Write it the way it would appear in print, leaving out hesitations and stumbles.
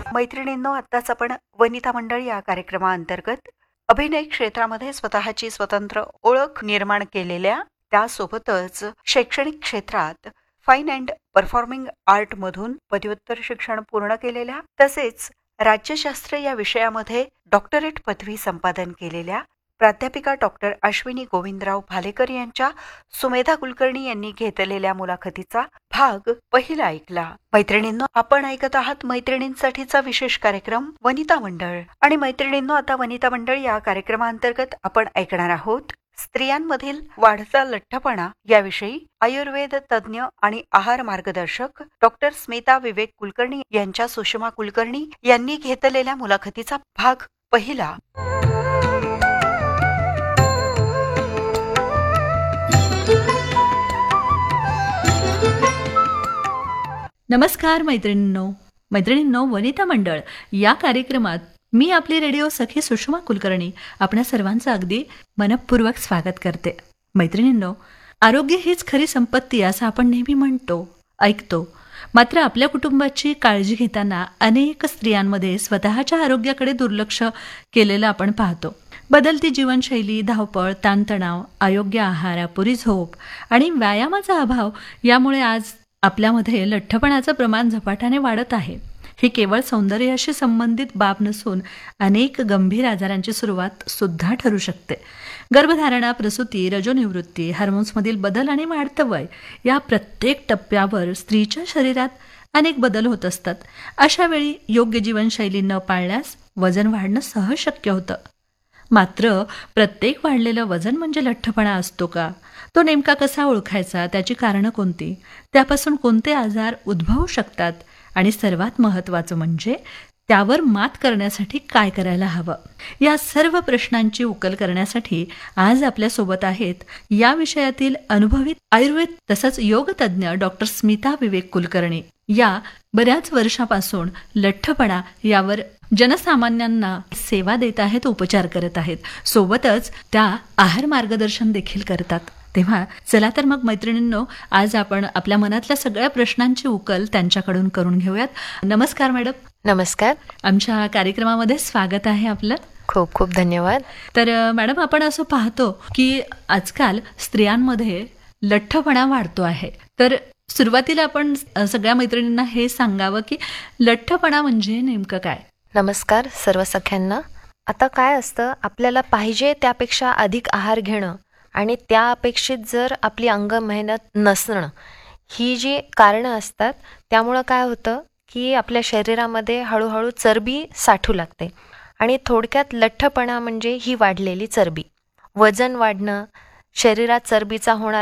मैत्रिणींनो, आत्ताच आपण वनिता मंडळ या कार्यक्रमाअंतर्गत अभिनय क्षेत्रामध्ये स्वतःची स्वतंत्र ओळख निर्माण केलेल्या, त्यासोबतच शैक्षणिक क्षेत्रात फाईन अँड परफॉर्मिंग आर्ट मधून पदव्युत्तर शिक्षण पूर्ण केलेल्या, तसेच राज्यशास्त्र या विषयामध्ये डॉक्टरेट पदवी संपादन केलेल्या प्राध्यापिका डॉक्टर अश्विनी गोविंदराव भालेकर यांच्या सुमेधा कुलकर्णी यांनी घेतलेल्या मुलाखतीचा भाग पहिला ऐकला. मैत्रिणींनो, आपण ऐकत आहात मैत्रिणींसाठीचा विशेष कार्यक्रम वनिता मंडळ. आणि मैत्रिणींनो, आता वनिता मंडळ या कार्यक्रमाअंतर्गत आपण ऐकणार आहोत स्त्रियांमधील वाढता लठ्ठपणा याविषयी आयुर्वेद तज्ज्ञ आणि आहार मार्गदर्शक डॉक्टर स्मिता विवेक कुलकर्णी यांच्या सुषमा कुलकर्णी यांनी घेतलेल्या मुलाखतीचा भाग पहिला. नमस्कार मैत्रिणींनो, वनिता मंडळ या कार्यक्रमात मी आपली रेडिओ सखी सुषमा कुलकर्णी आपणा सर्वांचं अगदी मनपूर्वक स्वागत करते. मैत्रिणींनो, आरोग्य हीच खरी संपत्ती असं आपण नेहमी म्हणतो, ऐकतो. मात्र आपल्या कुटुंबाची काळजी घेताना अनेक स्त्रियांमध्ये स्वतःच्या आरोग्याकडे दुर्लक्ष केलेलं आपण पाहतो. बदलती जीवनशैली, धावपळ, ताणतणाव, अयोग्य आहार, अपुरी झोप आणि व्यायामाचा अभाव यामुळे आज आपल्यामध्ये लठ्ठपणाचं प्रमाण झपाट्याने वाढत आहे. ही केवळ सौंदर्याशी संबंधित बाब नसून अनेक गंभीर आजारांची सुरुवात सुद्धा ठरू शकते. गर्भधारणा, प्रसूती, रजोनिवृत्ती, हार्मोन्समधील बदल आणि वाढतं वय या प्रत्येक टप्प्यावर स्त्रीच्या शरीरात अनेक बदल होत असतात. अशा वेळी योग्य जीवनशैली न पाळल्यास वजन वाढणं सहज शक्य होतं. मात्र प्रत्येक वाढलेलं वजन म्हणजे लठ्ठपणा असतो का? तो नेमका कसा ओळखायचा? त्याची कारणं कोणती? त्यापासून कोणते आजार उद्भवू शकतात? आणि सर्वात महत्त्वाचं म्हणजे त्यावर मात करण्यासाठी काय करायला हवं? या सर्व प्रश्नांची उकल करण्यासाठी आज आपल्यासोबत आहेत या विषयातील अनुभवी आयुर्वेद तसंच योग तज्ज्ञ डॉक्टर स्मिता विवेक कुलकर्णी. या बऱ्याच वर्षापासून लठ्ठपणा यावर जनसामान्यांना सेवा देत आहेत, उपचार करत आहेत. सोबतच त्या आहार मार्गदर्शन देखील करतात. तेव्हा चला तर मग मैत्रिणींनो, आज आपण आपल्या मनातल्या सगळ्या प्रश्नांची उकल त्यांच्याकडून करून घेऊयात. नमस्कार मॅडम. नमस्कार. आमच्या कार्यक्रमामध्ये स्वागत आहे आपलं. खूप खूप धन्यवाद. तर मॅडम, आपण असं पाहतो की आजकाल स्त्रियांमध्ये लठ्ठपणा वाढतो आहे. तर सुरुवातीला आपण सगळ्या मैत्रिणींना हे सांगावं की लठ्ठपणा म्हणजे नेमकं काय? नमस्कार सर्व सख्यांना. आता काय असतं, आपल्याला पाहिजे त्यापेक्षा अधिक आहार घेणं आणि त्या अपेक्षित जर आपली अंग मेहनत नसणं, ही जी कारणं असतात, त्यामुळं काय होतं की आपल्या शरीरामध्ये हळूहळू चरबी साठू लागते. आणि थोडक्यात लठ्ठपणा म्हणजे ही वाढलेली चरबी. वजन वाढणं, शरीरात चरबीचा होणारा